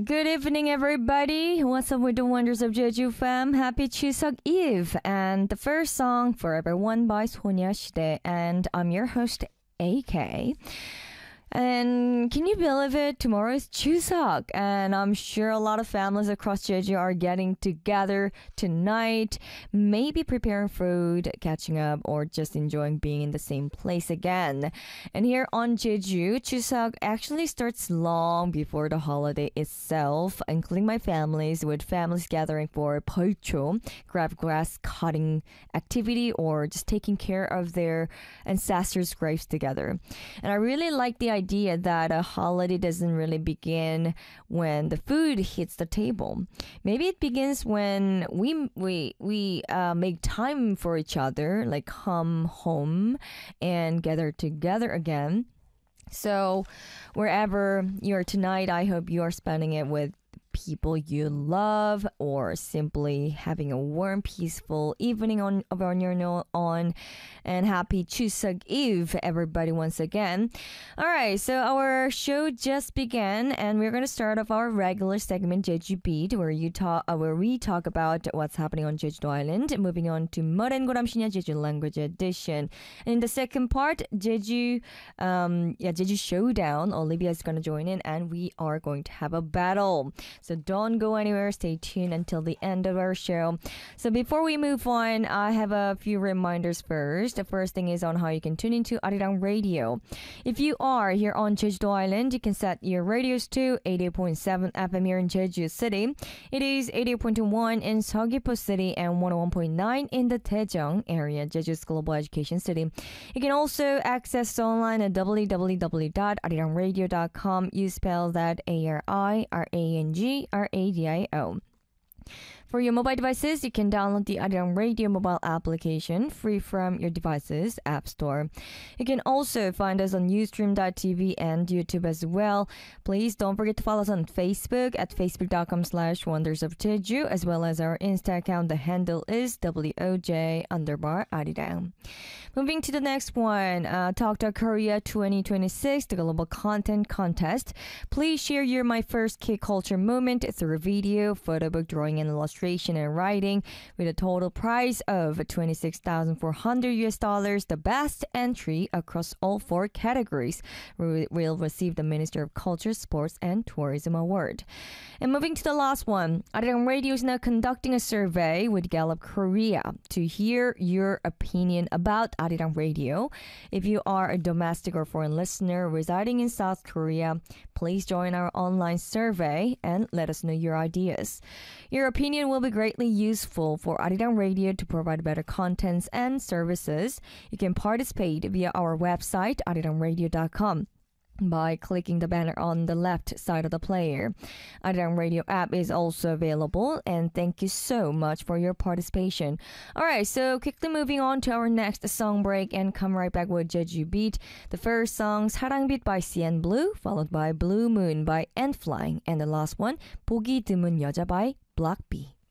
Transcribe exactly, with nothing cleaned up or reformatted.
Good evening, everybody. What's up with the wonders of Jeju fam? Happy Chuseok Eve. And the first song, Forever One by 소녀시대. And I'm your host, A K. And can you believe it? Tomorrow is Chuseok, and I'm sure a lot of families across Jeju are getting together tonight, maybe preparing food, catching up, or just enjoying being in the same place again. And here on Jeju, Chuseok actually starts long before the holiday itself, including my families, with families gathering for 벌초, grab grass cutting activity, or just taking care of their ancestors' graves together. And I really like the idea idea that a holiday doesn't really begin when the food hits the table. Maybe it begins when we we we uh, make time for each other, like come home and gather together again. So wherever you are tonight, I hope you are spending it with people you love, or simply having a warm, peaceful evening on on your no on. And happy Chuseok Eve, everybody, once again. All right, so our show just began, and we're going to start off our regular segment Jeju Beat, where you talk, uh, where we talk about what's happening on Jeju Island. Moving on to Morengoram Shinya Jeju Language Edition. And in the second part, Jeju, um, yeah, Jeju Showdown. Olivia is going to join in, and we are going to have a battle. So don't go anywhere. Stay tuned until the end of our show. So before we move on, I have a few reminders first. The first thing is on how you can tune into Arirang Radio. If you are here on Jeju Island, you can set your radios to eighty-eight point seven F M here in Jeju City. It is eighty-eight point one in Seogwipo City and one oh one point nine in the Daejeong area, Jeju's global education city. You can also access online at w w w dot arirang radio dot com. You spell that A R I R A N G R A D I O. For your mobile devices, you can download the Arirang Radio mobile application free from your device's app store. You can also find us on ustream dot t v and YouTube as well. Please don't forget to follow us on Facebook at facebook.com slash wonders of Jeju, as well as our Insta account. The handle is W O J underbar Arirang. Moving to the next one, uh, Talk Talk Korea twenty twenty-six, the global content contest. Please share your My First K-Culture moment through video, photo book, drawing, and illustration and writing with a total prize of twenty-six thousand four hundred U S dollars. The best entry across all four categories will receive the Minister of Culture, Sports, and Tourism Award. And moving to the last one, Arirang Radio is now conducting a survey with Gallup Korea to hear your opinion about Arirang Radio. If you are a domestic or foreign listener residing in South Korea, please join our online survey and let us know your ideas. Your opinion will be greatly useful for Arirang Radio to provide better contents and services. You can participate via our website, arirang radio dot com, by clicking the banner on the left side of the player. Arirang Radio app is also available, and thank you so much for your participation. Alright, so quickly moving on to our next song break and come right back with Jeju Beat. The first song, 사랑빛 by C N Blue, followed by Blue Moon by Ant Flying, and the last one, 보기 드문 여자 by Block B.